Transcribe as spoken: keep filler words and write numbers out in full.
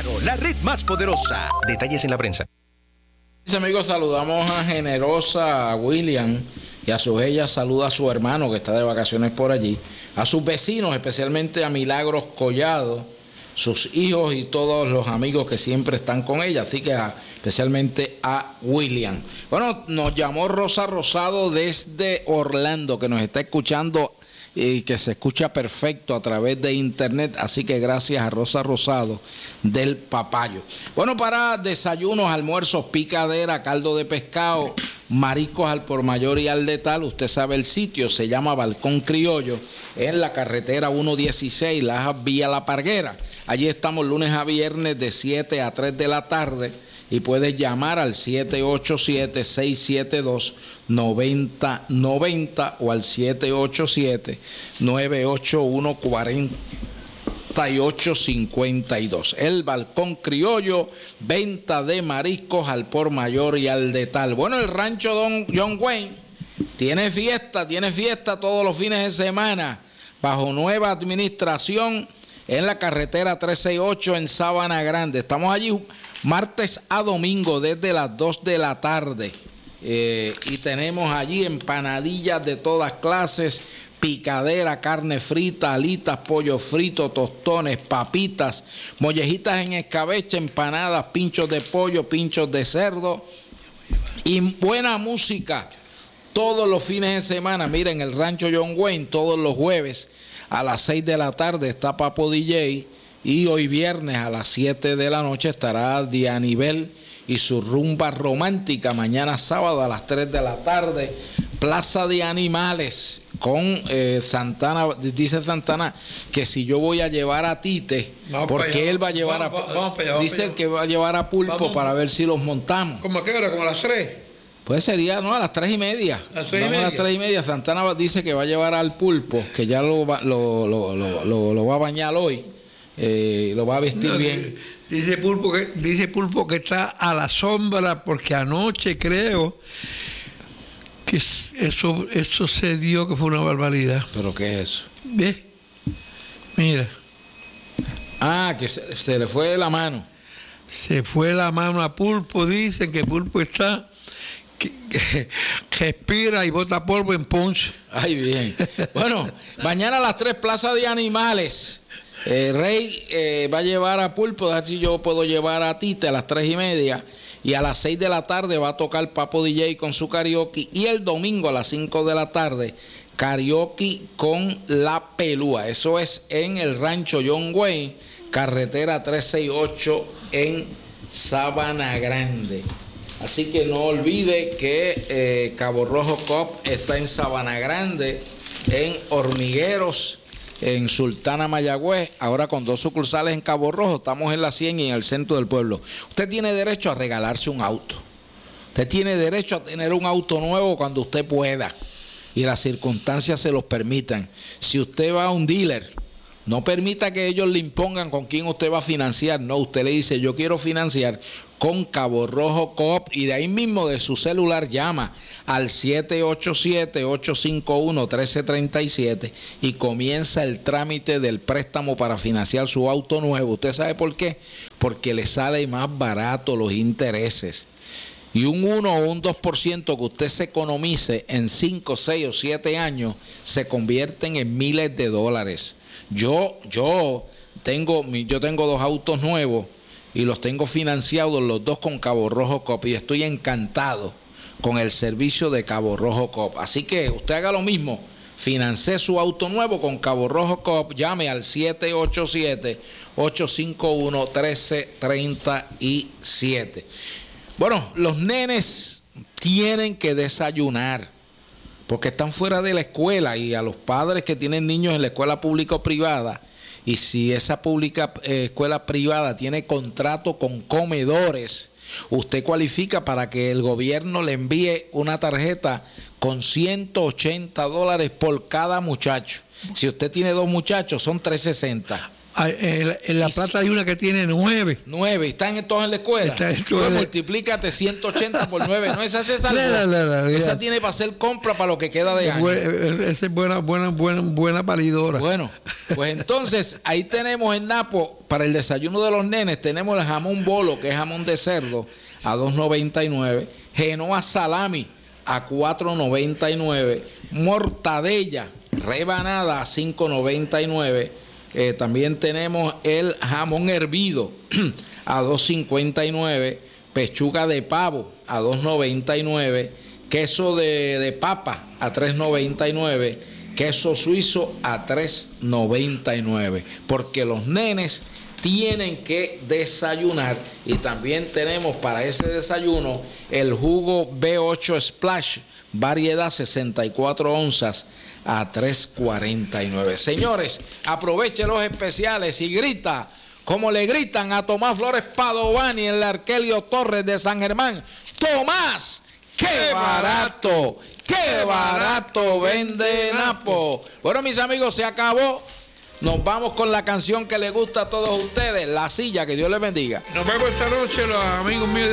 Claro, la red más poderosa. Detalles en la prensa. Mis amigos, saludamos a Generosa, a William y a su ella. Saluda a su hermano que está de vacaciones por allí. A sus vecinos, especialmente a Milagros Collado, sus hijos y todos los amigos que siempre están con ella. Así que a, especialmente a William. Bueno, nos llamó Rosa Rosado desde Orlando, que nos está escuchando y que se escucha perfecto a través de internet, así que gracias a Rosa Rosado del Papayo. Bueno, para desayunos, almuerzos, picadera, caldo de pescado, mariscos al por mayor y al detal, usted sabe el sitio, se llama Balcón Criollo, en la carretera ciento dieciséis, la vía La Parguera. Allí estamos lunes a viernes de siete a tres de la tarde y puedes llamar al siete ocho siete, seis siete dos, nueve cero nueve cero o al siete ocho siete, nueve ocho uno, cuatro ocho cinco dos. El Balcón Criollo, venta de mariscos al por mayor y al detal. Bueno, el rancho Don John Wayne tiene fiesta, tiene fiesta todos los fines de semana bajo nueva administración en la carretera trescientos sesenta y ocho en Sabana Grande. Estamos allí martes a domingo desde las dos de la tarde. Eh, y tenemos allí empanadillas de todas clases, picadera, carne frita, alitas, pollo frito, tostones, papitas, mollejitas en escabeche, empanadas, pinchos de pollo, pinchos de cerdo y buena música todos los fines de semana. Miren, el rancho John Wayne todos los jueves a las seis de la tarde está Papo D J y hoy viernes a las siete de la noche estará Dianibel y su rumba romántica. Mañana sábado a las tres de la tarde, Plaza de Animales con eh, Santana. Dice Santana que si yo voy a llevar a Tite, vamos porque él va a llevar vamos, a vamos allá, dice el que va a llevar a Pulpo vamos, para ver si los montamos. ¿Cómo a qué hora? ¿Como a las tres? Pues sería, no, a las tres y media. ¿A las tres y media? A las tres y media. Santana dice que va a llevar al Pulpo, que ya lo va, lo, lo, lo, lo, lo va a bañar hoy. Eh, lo va a vestir no, bien. Dice Pulpo que dice Pulpo que está a la sombra porque anoche creo que eso eso se dio que fue una barbaridad. ¿Pero qué es eso? ¿Ves? Mira. Ah, que se, se le fue la mano. Se fue la mano a Pulpo. Dicen que Pulpo está que, que, que respira y bota polvo en Ponce. Ay, bien. Bueno, mañana a las tres, Plaza de Animales. Eh, Rey eh, va a llevar a Pulpo, a ver si yo puedo llevar a Tite a las tres y media. Y a las seis de la tarde va a tocar Papo D J con su karaoke. Y el domingo a las cinco de la tarde, karaoke con La Pelúa. Eso es en el rancho John Wayne, carretera trescientos sesenta y ocho en Sabana Grande. Así que no olvide que eh, Cabo Rojo Cop está en Sabana Grande, en Hormigueros, en Sultana Mayagüez, ahora con dos sucursales en Cabo Rojo. Estamos en la cien y en el centro del pueblo. Usted tiene derecho a regalarse un auto. Usted tiene derecho a tener un auto nuevo cuando usted pueda y las circunstancias se los permitan. Si usted va a un dealer, no permita que ellos le impongan con quién usted va a financiar. No, usted le dice, yo quiero financiar con Cabo Rojo Coop, y de ahí mismo de su celular llama al siete ocho siete, ocho cinco uno, uno tres tres siete y comienza el trámite del préstamo para financiar su auto nuevo. ¿Usted sabe por qué? Porque le sale más barato los intereses. Y un uno o un dos por ciento que usted se economice en cinco, seis o siete años se convierten en miles de dólares. Yo, yo tengo, yo tengo dos autos nuevos y los tengo financiados los dos con Cabo Rojo Coop y estoy encantado con el servicio de Cabo Rojo Coop. Así que usted haga lo mismo, financie su auto nuevo con Cabo Rojo Coop, llame al siete ocho siete, ocho cinco uno, uno tres tres siete. Bueno, los nenes tienen que desayunar porque están fuera de la escuela, y a los padres que tienen niños en la escuela pública o privada, y si esa pública eh, escuela privada tiene contrato con comedores, usted cualifica para que el gobierno le envíe una tarjeta con ciento ochenta dólares por cada muchacho. Si usted tiene dos muchachos, son trescientos sesenta. En la, en la Plata hay una que tiene nueve. Nueve. ¿Están todos en la escuela? Está en Pues la... multiplícate ciento ochenta por nueve. No, esa se salvó. La, la, la, la, esa la. tiene para hacer compra para lo que queda de año. Esa es buena, buena, buena, buena palidora. Bueno, pues entonces ahí tenemos en Napo, para el desayuno de los nenes, tenemos el jamón bolo, que es jamón de cerdo, a dos noventa y nueve. Genoa salami a cuatro noventa y nueve. Mortadella rebanada a cinco noventa y nueve. Eh, también tenemos el jamón hervido a dos cincuenta y nueve, pechuga de pavo a dos noventa y nueve, queso de, de papa a tres noventa y nueve, queso suizo a tres noventa y nueve, porque los nenes tienen que desayunar. Y también tenemos para ese desayuno el jugo B ocho Splash, variedad sesenta y cuatro onzas a tres cuarenta y nueve. Señores, aproveche los especiales y grita como le gritan a Tomás Flores Padovani en la Arquelio Torres de San Germán. ¡Tomás! ¡Qué barato! ¡Qué barato vende Napo! Bueno, mis amigos, se acabó. Nos vamos con la canción que les gusta a todos ustedes, La Silla. Que Dios les bendiga. Nos vemos esta noche, los amigos míos de